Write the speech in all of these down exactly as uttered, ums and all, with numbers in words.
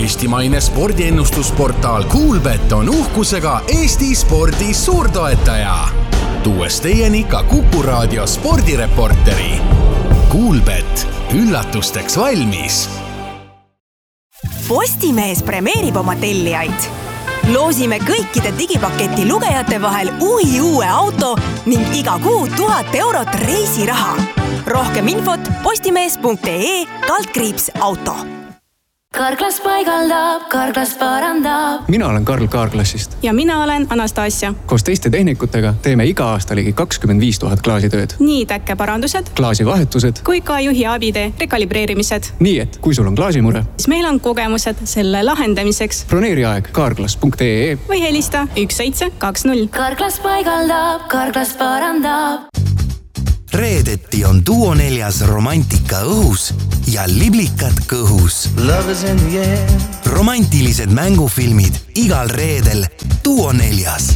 Eestimaine spordiennustusportaal Kuulbet on uhkusega Eesti spordi suurtoetaja. Tuues teieni ka Kuku Raadio spordireporteri. Kuulbet, üllatusteks valmis. Postimees premeerib oma tellijaid. Loosime kõikide digipaketi lugejate vahel uhi uue auto ning iga kuu tuhat eurot reisiraha. Rohkem infot postimees.ee kaldkriips auto. Karklas paigaldab, Karklas parandab. Mina olen Karl Kaarklassist. Ja mina olen Anastasia. Koos teiste tehnikutega teeme iga aasta ligi kakskümmend viis tuhat klaasitööd. Nii täkkeparandused, klaasivahetused kui ka juhi abide rekalibreerimised. Nii et, kui sul on klaasimure, siis meil on kogemused selle lahendamiseks. Broneeri aeg karklas punkt ee või helista üks seitse kaks null. Karklas paigaldab, Karklas parandab. Reedeti on Duo neljas romantika õhus ja liblikad kõhus. Romantilised mängufilmid igal reedel Duo neljas.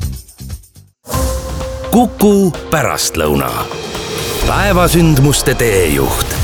Kuku pärastlõuna. Päevasündmuste teejuht.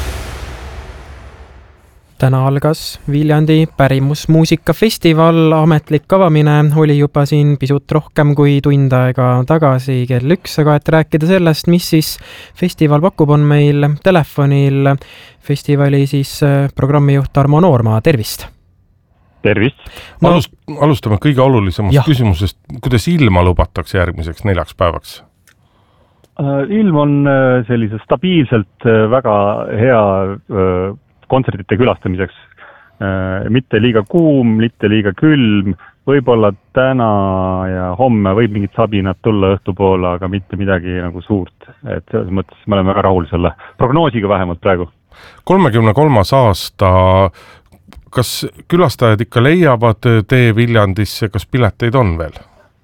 Täna algas Viljandi pärimusmuusikafestival. Ametlik avamine oli juba siin pisut rohkem kui tund aega tagasi kell üks, aga et rääkida sellest, mis siis festival pakub, on meil telefonil festivali siis programmijuht Tarmo Noorma. Tervist! Tervist! No, Alust, alustame kõige olulisemast jah. Küsimusest, kuidas ilma lubatakse järgmiseks neljaks päevaks? Ilm on sellise stabiilselt väga hea kontserdite külastamiseks. Mitte liiga kuum, mitte liiga külm, võib-olla täna ja homme võib mingid sabinad tulla õhtupoole, aga mitte midagi nagu suurt. Et selles mõttes me oleme väga rahul selle prognoosiga vähemalt praegu. kolmekümne kolmas aasta, kas külastajad ikka leiavad tee Viljandisse, kas pileteid on veel?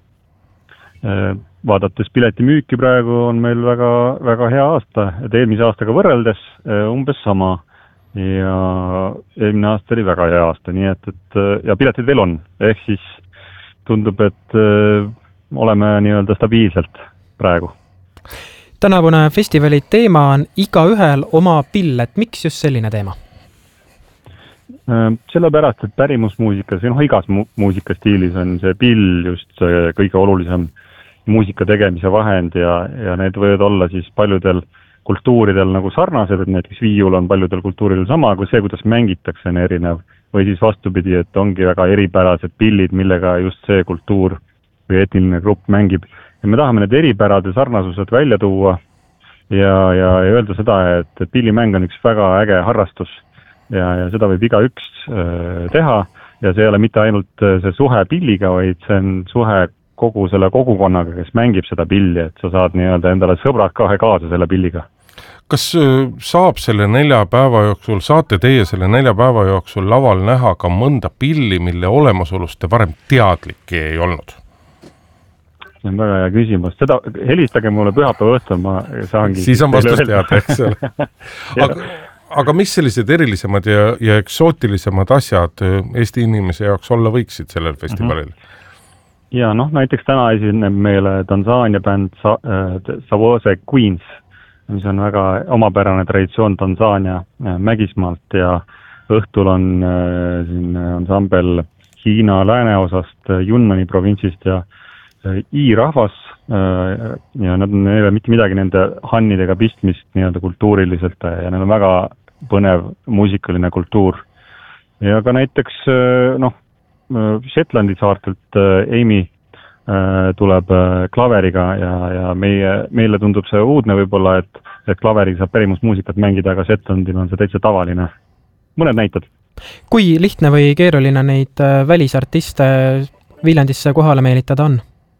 Vaadates pileti müüki praegu on meil väga, väga hea aasta, et eelmise aastaga võrreldes umbes sama. Ja eelmine aasta oli väga hea aasta, nii et, et ja piletid veel on. Ehk siis tundub, et oleme nii-öelda stabiilselt praegu. Tänavune festivali teema on igaühel oma pill, et miks just selline teema? Sellepärast, et pärimusmuusikas, no igas mu- muusikastiilis on see pill just see kõige olulisem muusika tegemise vahend ja, ja need võivad olla siis paljudel kultuuridel nagu sarnased, et näiteks viiul on paljudel kultuuridel sama, kui see, kuidas mängitakse, on erinev. Või siis vastupidi, et ongi väga eripärased pillid, millega just see kultuur või etniline grupp mängib. Ja me tahame need eripärad ja sarnasused välja tuua ja, ja, ja öelda seda, et pillimäng on üks väga äge harrastus ja, ja seda võib iga üks äh, teha ja see ei ole mitte ainult see suhe pilliga, vaid see on suhe kogu selle kogukonnaga, kes mängib seda pilli, et sa saad nii-öelda endale sõbrad kahe kaasa selle pilliga. Kas saab selle nelja päeva jooksul, saate teie selle nelja päeva jooksul laval näha ka mõnda pilli, mille olemasolust te varem teadliki ei olnud? See on väga hea küsimus. Seda helistage mulle pühapäeva õhtul, ma saangi... Siis on vastus teada, eks ole. aga, aga mis sellised erilisemad ja, ja eksootilisemad asjad Eesti inimese jaoks olla võiksid sellel festivalil? Mm-hmm. Ja noh, näiteks täna esineb meile Tansaania bänd Sa- äh, Savose Queens, mis on väga omapärane traditsioon Tansaania Mägismaalt ja õhtul on äh, siin ansambel Hiina lääneosast, Yunnani provintsist ja äh, I-rahvas äh, ja nad on neile mitte midagi nende hannidega pistmist nii-öelda kultuuriliselt ja neil on väga põnev muusikaline kultuur. Ja ka näiteks äh, noh, Shetlandi saartelt Amy tuleb klaveriga ja, ja meie, meile tundub see uudne võib-olla, et, et klaveriga saab pärimusmuusikat mängida, aga Shetlandil on see täitsa tavaline. Mõned näited. Kui lihtne või keeruline neid välisartiste Viljandisse kohale meelitada on?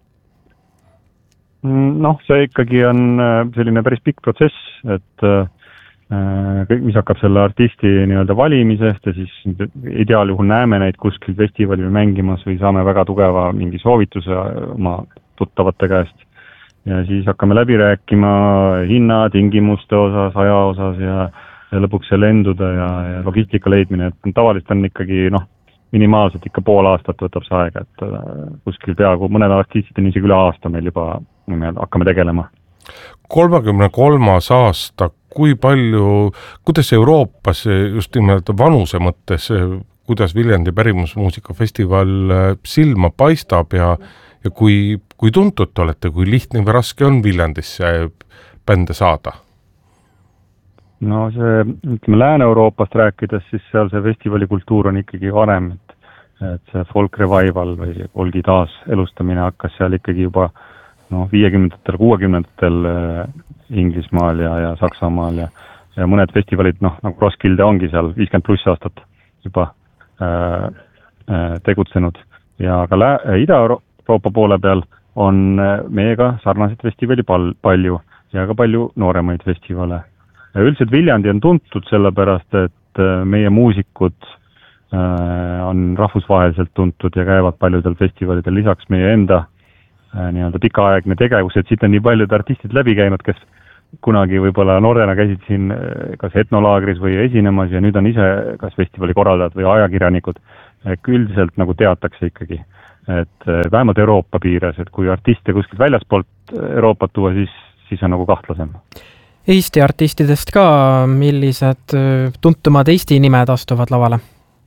Noh, see ikkagi on selline päris pikk protsess, et kõik, mis hakkab selle artisti nii-öelda valimisest ja siis ideaal juhul näeme neid kuskil festivalil mängimas või saame väga tugeva mingi soovituse oma tuttavate käest. Ja siis hakkame läbi rääkima hinna, tingimuste osas, aja osas ja, ja lõpuks see lenduda ja, ja logistika leidmine. Et tavaliselt on ikkagi noh, minimaalselt ikka pool aastat võtab see aega, et kuskil peaaegu mõned artistid on isegi üle aasta meil juba hakkame tegelema. kolmekümne kolmas aasta, kui palju, kuidas Euroopas just nimelt vanuse mõttes, kuidas Viljandi pärimusmuusikafestival silma paistab ja, ja kui, kui tuntud te olete, kui lihtne või raske on Viljandisse bände saada? No see, ütleme Lääne-Euroopast rääkides, siis seal see festivalikultuur on ikkagi varem, et, et see folk revival või folgi taas elustamine hakkas seal ikkagi juba no, viiekümnendatel, kuuekümnendatel Inglismaal ja, ja Saksamaal ja, ja mõned festivalid, noh, nagu Roskilde ongi seal viiskümmend pluss aastat juba äh, äh, tegutsenud ja ka Lää- Ida-Euroopa poole peal on meiega sarnaseid festivali pal- palju ja ka palju nooremaid festivale. Ja üldiselt Viljandi on tuntud sellepärast, et meie muusikud äh, on rahvusvaheliselt tuntud ja käivad paljudel festivalidel lisaks meie enda äh, nii-öelda pikaaegne tegevus, et siit on nii paljud artistid läbi käinud, kes kunagi võib-olla noorena käisid siin kas etnolaagris või esinemas ja nüüd on ise kas festivali korraldajad või ajakirjanikud. Üldiselt nagu teatakse ikkagi, et vähemalt Euroopa piires, et kui artiste kuskilt väljaspoolt Euroopat tuua, siis, siis on nagu kahtlasem. Eesti artistidest ka, millised tuntumad Eesti nimed astuvad lavale?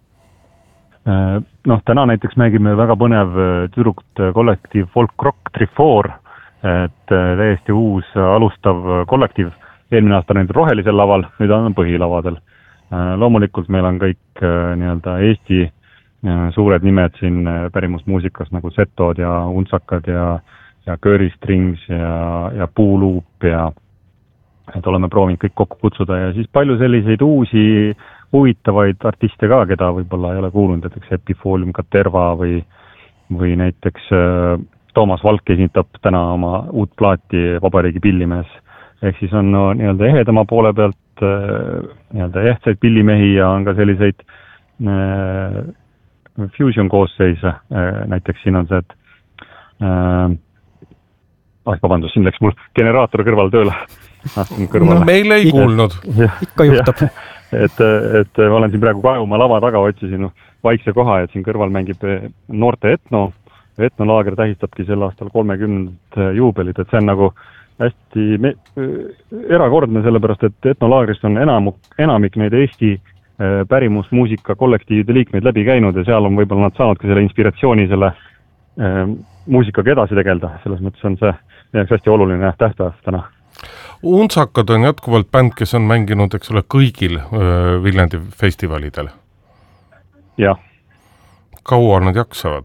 Noh, täna näiteks mängime väga põnev tüdrukt kollektiiv Folk Rock Trifoor, et täiesti uus alustav kollektiiv. Eelmine aasta on rohelisel laval, nüüd on põhilavadel. Loomulikult meil on kõik nii-öelda Eesti suured nimed siin pärimusmuusikas nagu Setod ja Untsakad ja, ja Curry Strings ja, ja Puuluup ja et oleme proovinud kõik kokku kutsuda ja siis palju selliseid uusi huvitavaid artiste ka, keda võib-olla ei ole kuulnud, näiteks Epifoolium Katerva või, või näiteks Toomas Valk esindab täna oma uut plaati Vabariigi pillimees. Ehk siis on no, nii-öelda ehedama poole pealt nii-öelda ehtsaid pillimehi ja on ka selliseid äh, fusion koosseise. Äh, näiteks siin on see, et äh, ah, vabandus, siin läks mul generaator kõrval tööle. No, meil ei kuulnud. Ikka juhtub. Et, et ma olen siin praegu Kajumaa lava taga, otsisin no, vaikse koha, et siin kõrval mängib noorte etno. Etnolaager tähistabki sel aastal kolmekümnendat juubelit, et see on nagu hästi me, erakordne sellepärast, et etnolaagrist on enamik, enamik neid Eesti pärimusmuusika kollektiivide liikmeid läbi käinud ja seal on võib-olla nad saanud ka selle inspiratsiooni selle äh, muusikaga edasi tegelda. Selles mõttes on see hästi oluline tähtpäev täna. Untsakad on jätkuvalt bänd, kes on mänginud, eks ole, kõigil öö, Viljandi festivalidel. Jah. Kaua nad jaksavad?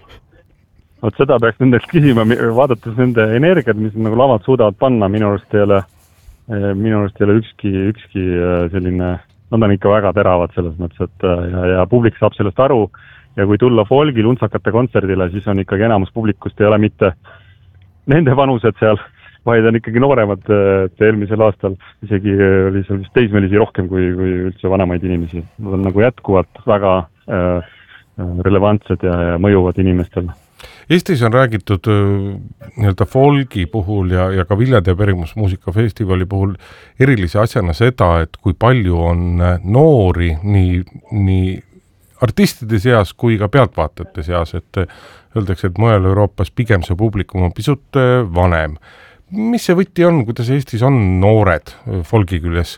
Vot seda peaks nendeks küsima, vaadates nende energiat, mis nagu lavad suudavad panna, minu arust ei ole, minu arust ei ole ükski, ükski selline, nad on ikka väga teravad selles mõttes, et ja, ja publik saab sellest aru ja kui tulla folgil Untsakate kontserdile, siis on ikkagi enamus publikust ei ole mitte nende vanused seal, vaid on ikkagi nooremad, et eelmisel aastal isegi oli seal vist teismelisi rohkem kui, kui üldse vanemaid inimesi. Nad on nagu jätkuvalt väga äh, relevantsed ja, ja mõjuvad inimestel. Eestis on räägitud nii-öelda folgi puhul ja, ja ka Viljandi pärimusmuusikafestivali puhul erilise asjana seda, et kui palju on noori nii, nii artistide seas kui ka pealtvaatajate seas, et öeldakse, et mujal Euroopas pigem see publikum on pisut vanem. Mis see võti on, kuidas Eestis on noored folgi küljes?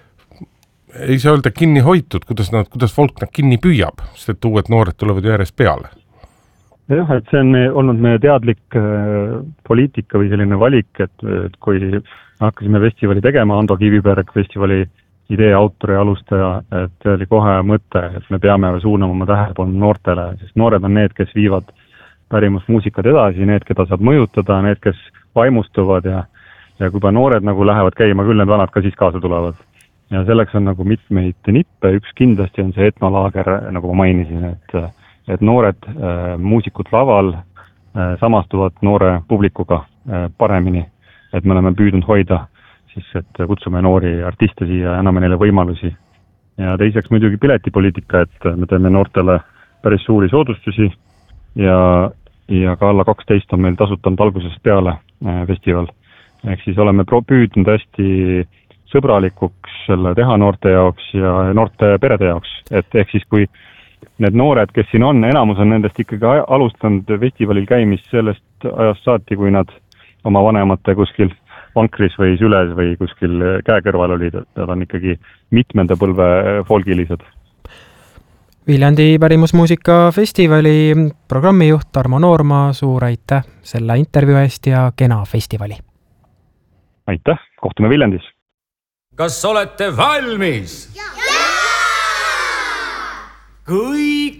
Ei saa öelda kinni hoitud, kuidas, nad, kuidas folk nad kinni püüab, sest et uued noored tulevad järjest peale. Jah, et see on meie, olnud meie teadlik äh, poliitika või selline valik, et, et kui hakkasime festivali tegema, Ando Kiviberg festivali idee autori alustaja, et oli kohe mõte, et me peame suunama oma tähelepanu noortele, sest noored on need, kes viivad pärimusmuusikad edasi, need, keda saab mõjutada, need, kes vaimustuvad ja, ja kui juba noored nagu lähevad käima, küll need vanad ka siis kaasa tulevad. Ja selleks on nagu mitmeid nippe, üks kindlasti on see etnolaager, nagu ma mainisin, et et noored äh, muusikud laval äh, samastuvad noore publikuga äh, paremini, et me oleme püüdnud hoida siis, et kutsume noori artiste siia ja anname neile võimalusi. Ja teiseks muidugi piletipoliitika, et me teeme noortele päris suuri soodustusi ja, ja ka alla kaksteist on meil tasutanud algusest peale äh, festival. Ehk siis oleme püüdnud hästi sõbralikuks selle teha noorte jaoks ja noorte perede jaoks, et ehk siis kui need noored, kes siin on, enamus on nendest ikkagi alustanud festivalil käimist sellest ajast saati, kui nad oma vanemate kuskil vankris või süles või kuskil käekõrval olid, nad on ikkagi mitmenda põlve folgilised. Viljandi pärimusmuusika festivali programmijuht Tarmo Noorma, suur aitäh selle intervjuu eest ja kena festivali! Aitäh, kohtume Viljandis! Kas olete valmis? Jaa! Kõik